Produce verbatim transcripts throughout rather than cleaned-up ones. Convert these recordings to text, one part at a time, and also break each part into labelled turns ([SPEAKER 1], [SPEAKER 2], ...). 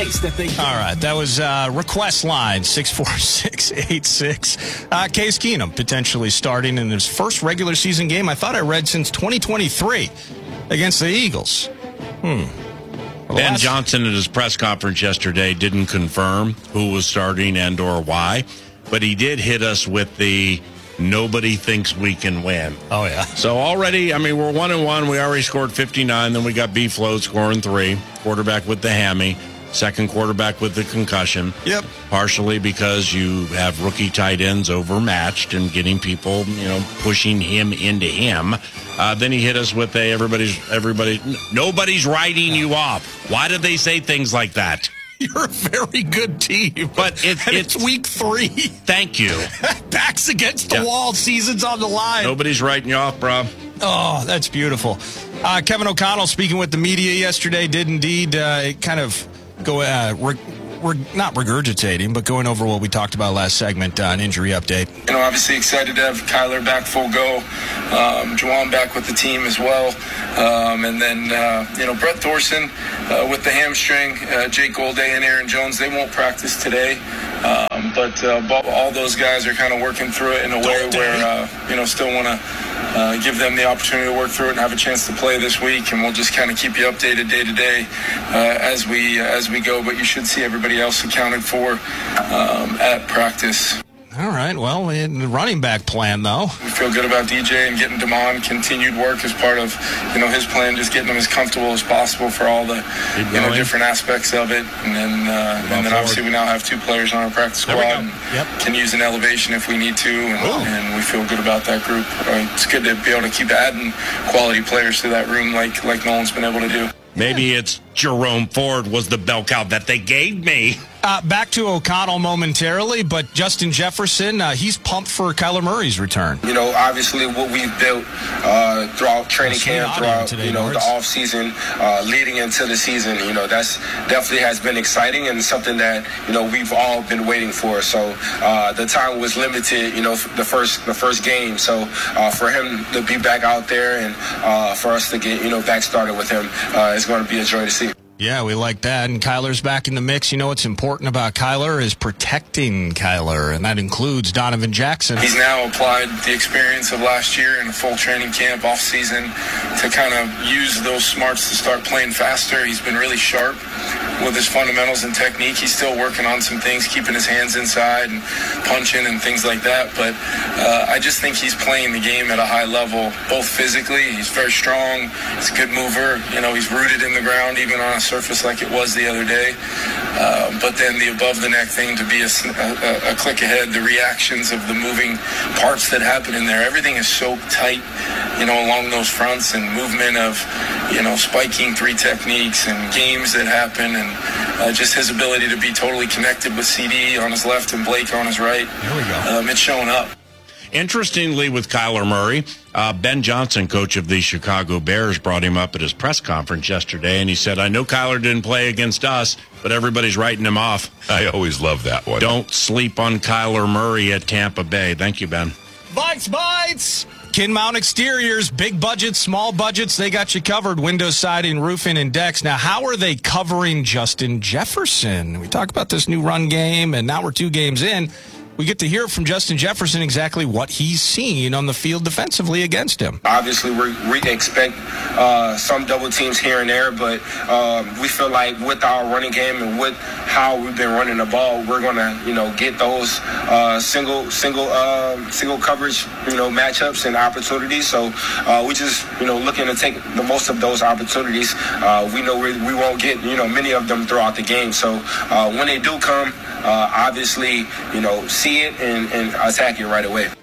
[SPEAKER 1] mistakes that they do.
[SPEAKER 2] All right, that was uh, request line six four six eight six. Uh, Case Keenum potentially starting in his first regular season game, I thought I read, since twenty twenty-three against the Eagles. Hmm. Well,
[SPEAKER 3] Ben
[SPEAKER 2] last...
[SPEAKER 3] Johnson at his press conference yesterday didn't confirm who was starting and or why, but he did hit us with the nobody thinks we can win.
[SPEAKER 2] Oh, yeah.
[SPEAKER 3] So already, I mean, we're one and one. We already scored fifty-nine. Then we got B-Float scoring three. Quarterback with the hammy. Second quarterback with the concussion.
[SPEAKER 2] Yep.
[SPEAKER 3] Partially because you have rookie tight ends overmatched and getting people, you know, pushing him into him. Uh, then he hit us with a everybody's, everybody, nobody's writing you off. Why do they say things like that?
[SPEAKER 2] You're a very good team.
[SPEAKER 3] But it,
[SPEAKER 2] it's, it's week three.
[SPEAKER 3] Thank you.
[SPEAKER 2] Backs against the
[SPEAKER 3] yeah.
[SPEAKER 2] wall. Season's on the line.
[SPEAKER 3] Nobody's writing you off, bro.
[SPEAKER 2] Oh, that's beautiful. Uh, Kevin O'Connell, speaking with the media yesterday, did indeed uh, kind of go, uh, re- we're not regurgitating, but going over what we talked about last segment, uh, an injury update.
[SPEAKER 4] You know, obviously excited to have Kyler back full go. Um, Juwan back with the team as well. Um, and then, uh, you know, Brett Thorson uh, with the hamstring, uh, Jake Golday and Aaron Jones, they won't practice today. Um, but uh, all those guys are kind of working through it in a way where, uh, you know, still want to uh, give them the opportunity to work through it and have a chance to play this week. And we'll just kind of keep you updated day to day uh, as we uh, as we go. But you should see everybody else accounted for um, at practice.
[SPEAKER 2] All right. Well, in the running back plan, though.
[SPEAKER 4] We feel good about D J and getting Damon continued work as part of, you know, his plan, just getting him as comfortable as possible for all the, you know, different aspects of it. And then, uh, and then obviously we now have two players on our practice squad. And
[SPEAKER 2] yep.
[SPEAKER 4] Can use an elevation if we need to, and, and we feel good about that group. Uh, it's good to be able to keep adding quality players to that room like like Nolan's been able to do.
[SPEAKER 3] Maybe it's Jerome Ford was the bell cow that they gave me.
[SPEAKER 2] Uh, back to O'Connell momentarily, but Justin Jefferson, uh, he's pumped for Kyler Murray's return.
[SPEAKER 5] You know, obviously what we've built uh, throughout training camp, throughout, today, you know, Lawrence. the off season, uh, leading into the season, you know, that's definitely has been exciting and something that, you know, we've all been waiting for. So uh, the time was limited, you know, the first the first game. So uh, for him to be back out there and uh, for us to get, you know, back started with him uh, is going to be a joy to see.
[SPEAKER 2] Yeah, we like that. And Kyler's back in the mix. You know what's important about Kyler is protecting Kyler, and that includes Donovan Jackson.
[SPEAKER 4] He's now applied the experience of last year in a full training camp off season to kind of use those smarts to start playing faster. He's been really sharp with his fundamentals and technique. He's still working on some things, keeping his hands inside and punching and things like that. But uh, I just think he's playing the game at a high level, both physically. He's very strong. He's a good mover. You know, he's rooted in the ground, even on a surface like it was the other day. Uh, but then the above-the-neck thing to be a, a, a click ahead, the reactions of the moving parts that happen in there. Everything is so tight, you know, along those fronts, and movement of, you know, spiking three techniques and games that happen, and uh, just his ability to be totally connected with C D on his left and Blake on his right.
[SPEAKER 2] There we go.
[SPEAKER 4] Um, it's showing up.
[SPEAKER 3] Interestingly, with Kyler Murray, uh, Ben Johnson, coach of the Chicago Bears, brought him up at his press conference yesterday, and he said, I know Kyler didn't play against us, but everybody's writing him off.
[SPEAKER 6] I always love that one.
[SPEAKER 3] Don't sleep on Kyler Murray at Tampa Bay. Thank you, Ben.
[SPEAKER 2] Bites, bites! Kinmount Exteriors, big budgets, small budgets, they got you covered. Windows, siding, roofing, and decks. Now, how are they covering Justin Jefferson? We talk about this new run game, and now we're two games in. We get to hear from Justin Jefferson exactly what he's seen on the field defensively against him.
[SPEAKER 5] Obviously, we're, we expect uh, some double teams here and there, but uh, we feel like with our running game and with how we've been running the ball, we're going to, you know, get those uh, single single uh, single coverage, you know, matchups and opportunities. So uh, we just, you know, looking to take the most of those opportunities. Uh, we know we, we won't get, you know, many of them throughout the game. So uh, when they do come, uh, obviously, you know, see it and, and attack it right away.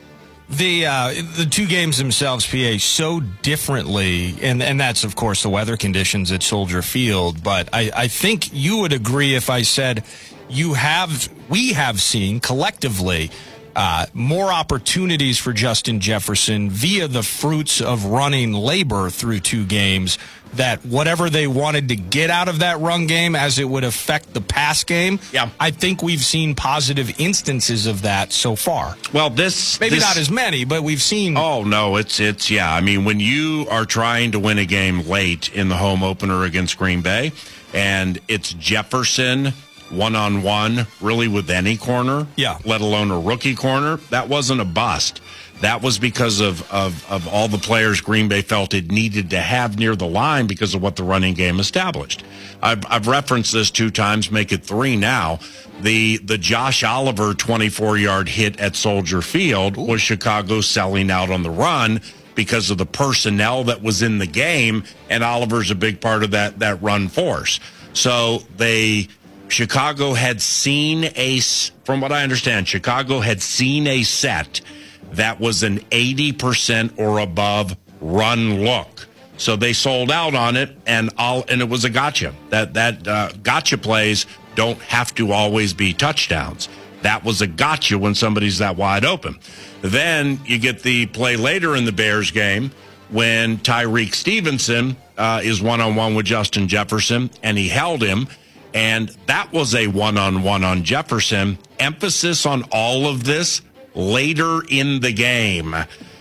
[SPEAKER 2] The uh, the two games themselves, P A, so differently, and, and that's, of course, the weather conditions at Soldier Field. But I, I think you would agree if I said you have, we have seen collectively uh, more opportunities for Justin Jefferson via the fruits of running labor through two games, that whatever they wanted to get out of that run game as it would affect the pass game,
[SPEAKER 3] yeah.
[SPEAKER 2] I think we've seen positive instances of that so far.
[SPEAKER 3] Well, this...
[SPEAKER 2] Maybe
[SPEAKER 3] this,
[SPEAKER 2] not as many, but we've seen...
[SPEAKER 3] Oh, no, it's, it's yeah. I mean, when you are trying to win a game late in the home opener against Green Bay, and it's Jefferson one-on-one, really with any corner,
[SPEAKER 2] yeah.
[SPEAKER 3] let alone a rookie corner, that wasn't a bust. That was because of, of, of all the players Green Bay felt it needed to have near the line because of what the running game established. I've, I've referenced this two times, make it three now. The the Josh Oliver twenty-four-yard hit at Soldier Field Ooh. was Chicago selling out on the run because of the personnel that was in the game, and Oliver's a big part of that, that run force. So they... Chicago had seen a, from what I understand, Chicago had seen a set that was an eighty percent or above run look. So they sold out on it, and all, and it was a gotcha. That that uh, gotcha plays don't have to always be touchdowns. That was a gotcha when somebody's that wide open. Then you get the play later in the Bears game when Tyreek Stevenson uh, is one-on-one with Justin Jefferson, and he held him. And that was a one-on-one on Jefferson. Emphasis on all of this later in the game.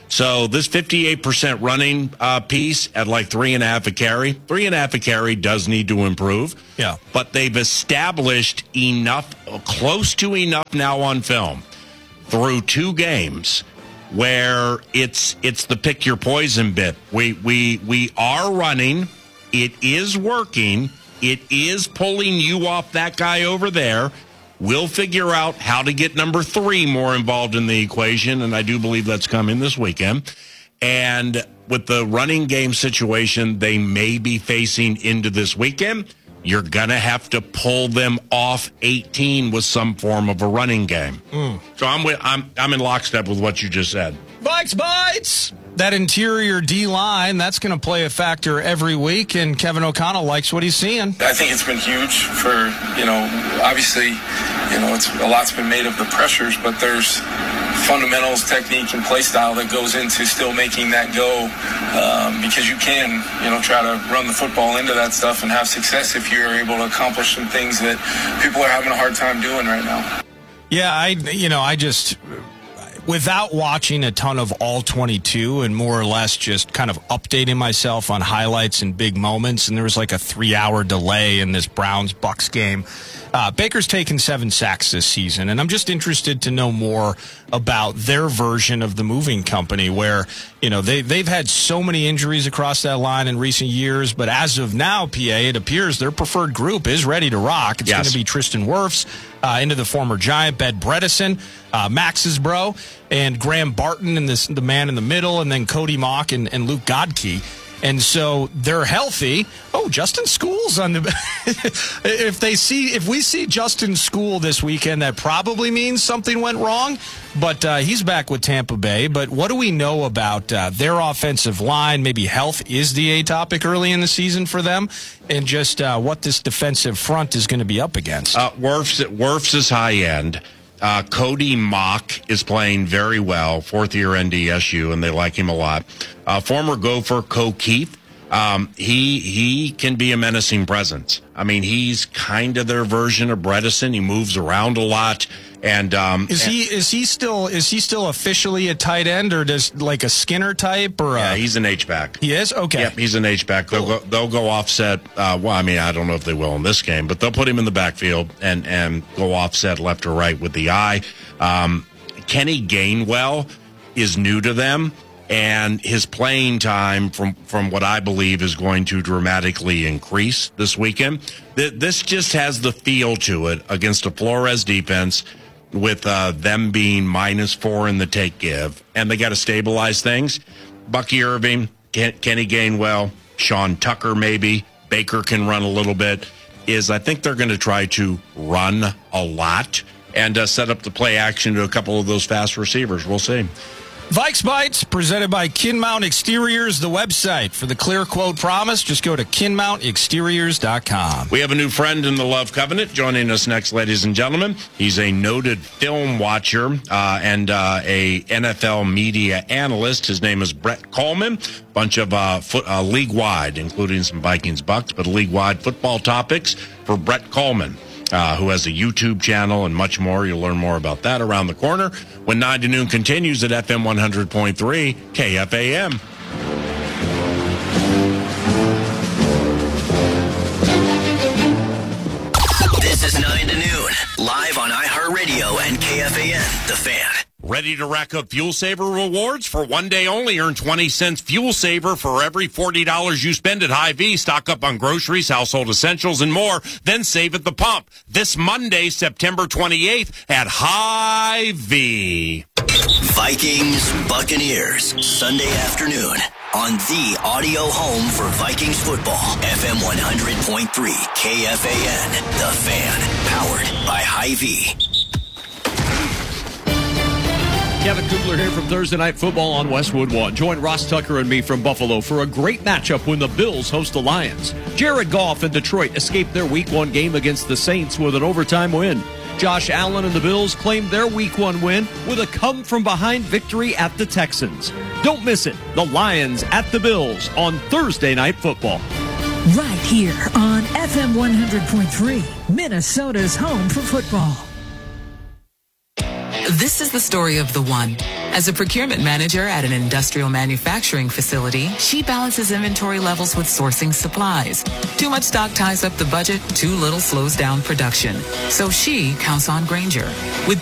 [SPEAKER 3] So this fifty-eight percent running uh, piece at like three and a half a carry, three and a half a carry does need to improve.
[SPEAKER 2] Yeah.
[SPEAKER 3] But they've established enough, close to enough now on film through two games where it's it's the pick your poison bit. We we we are running. It is working. It is pulling you off that guy over there. We'll figure out how to get number three more involved in the equation, and I do believe that's coming this weekend. And with the running game situation they may be facing into this weekend, you're going to have to pull them off eighteen with some form of a running game. Mm. So I'm, with, I'm, I'm in lockstep with what you just said.
[SPEAKER 2] Bites, bites! That interior D-line, that's going to play a factor every week, and Kevin O'Connell likes what he's seeing.
[SPEAKER 4] I think it's been huge for, you know, obviously, you know, it's a lot's been made of the pressures, but there's fundamentals, technique, and play style that goes into still making that go um, because you can, you know, try to run the football into that stuff and have success if you're able to accomplish some things that people are having a hard time doing right now.
[SPEAKER 2] Yeah, I, you know, I just... Without watching a ton of all twenty-two and more or less just kind of updating myself on highlights and big moments, and there was like a three-hour delay in this Browns-Bucks game, uh, Baker's taken seven sacks this season, and I'm just interested to know more about their version of the moving company where, you know, they, they've had so many injuries across that line in recent years, but as of now, P A, it appears their preferred group is ready to rock. It's yes. going to be Tristan Wirfs, uh, into the former Giant, Ben Bredesen, uh, Max's bro, and Graham Barton, and this, the man in the middle, and then Cody Mock and, and Luke Godke. And so they're healthy. Oh, Justin School's on the. if they see, if we see Justin School this weekend, that probably means something went wrong. But uh, he's back with Tampa Bay. But what do we know about uh, their offensive line? Maybe health is the A topic early in the season for them, and just uh, what this defensive front is going to be up against.
[SPEAKER 3] Uh, Wirfs, Wirfs is high end. Uh, Cody Mock is playing very well, fourth-year N D S U, and they like him a lot. Uh, former Gopher Ko Keith, um, he he can be a menacing presence. I mean, he's kind of their version of Bredesen. He moves around a lot. And um,
[SPEAKER 2] is he is he still is he still officially a tight end, or does like a Skinner type, or
[SPEAKER 3] yeah,
[SPEAKER 2] a,
[SPEAKER 3] he's an H back.
[SPEAKER 2] He is okay.
[SPEAKER 3] Yep, he's an H back. Cool. They'll go they'll go offset. Uh, well, I mean, I don't know if they will in this game, but they'll put him in the backfield and and go offset left or right with the eye. Um, Kenny Gainwell is new to them, and his playing time, from from what I believe, is going to dramatically increase this weekend. This just has the feel to it against a Flores defense, with uh, them being minus four in the take give, and they got to stabilize things. Bucky Irving, Ken- Kenny Gainwell, Sean Tucker maybe, Baker can run a little bit, is I think they're going to try to run a lot and uh, set up the play action to a couple of those fast receivers. We'll see.
[SPEAKER 2] Vikes Bites, presented by Kinmount Exteriors, the website for the clear quote promise. Just go to kin mount exteriors dot com.
[SPEAKER 3] We have a new friend in the Love Covenant joining us next, ladies and gentlemen. He's a noted film watcher uh, and uh, a N F L media analyst. His name is Brett Coleman. Bunch of uh, foot, uh, league-wide, including some Vikings Bucks, but league-wide football topics for Brett Coleman. Uh, who has a YouTube channel and much more. You'll learn more about that around the corner when nine to noon continues at F M one hundred point three K F A M.
[SPEAKER 1] This is nine to noon, live on iHeartRadio and K F A N, The Fan.
[SPEAKER 3] Ready to rack up Fuel Saver rewards? For one day only, earn twenty cents Fuel Saver for every forty dollars you spend at Hy-Vee. Stock up on groceries, household essentials, and more. Then save at the pump. This Monday, September twenty-eighth at Hy-Vee.
[SPEAKER 1] Vikings Buccaneers, Sunday afternoon on the audio home for Vikings football. F M one hundred point three K F A N, The Fan, powered by Hy-Vee.
[SPEAKER 6] Kevin Kugler here from Thursday Night Football on Westwood One. Join Ross Tucker and me from Buffalo for a great matchup when the Bills host the Lions. Jared Goff and Detroit escaped their Week one game against the Saints with an overtime win. Josh Allen and the Bills claimed their Week one win with a come-from-behind victory at the Texans. Don't miss it. The Lions at the Bills on Thursday Night Football.
[SPEAKER 7] Right here on F M one hundred point three, Minnesota's home for football.
[SPEAKER 8] This is the story of the one. As a procurement manager at an industrial manufacturing facility, she balances inventory levels with sourcing supplies. Too much stock ties up the budget, too little slows down production. So she counts on Grainger. With